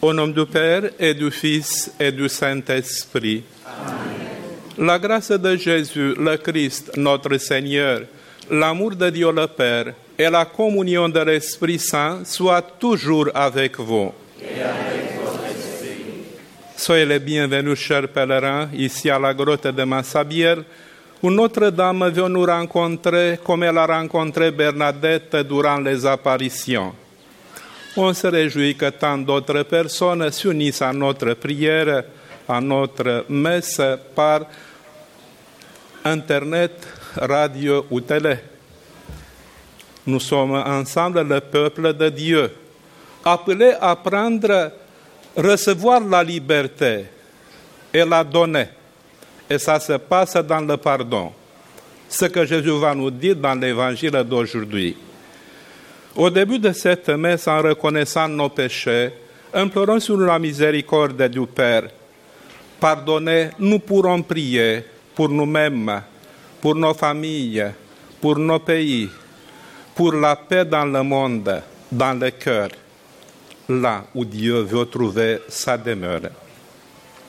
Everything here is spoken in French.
Au nom du Père et du Fils et du Saint-Esprit. Amen. La grâce de Jésus, le Christ, notre Seigneur, l'amour de Dieu le Père et la communion de l'Esprit Saint soient toujours avec vous. Et avec votre esprit. Soyez les bienvenus, chers pèlerins, ici à la grotte de Massabielle, où Notre-Dame vient nous rencontrer comme elle a rencontré Bernadette durant les apparitions. On se réjouit que tant d'autres personnes s'unissent à notre prière, à notre messe par Internet, radio ou télé. Nous sommes ensemble le peuple de Dieu, appelés à recevoir la liberté et la donner. Et ça se passe dans le pardon. Ce que Jésus va nous dire dans l'évangile d'aujourd'hui. Au début de cette messe, en reconnaissant nos péchés, implorons sur la miséricorde du Père. Pardonnez, nous pourrons prier pour nous-mêmes, pour nos familles, pour nos pays, pour la paix dans le monde, dans le cœur, là où Dieu veut trouver sa demeure.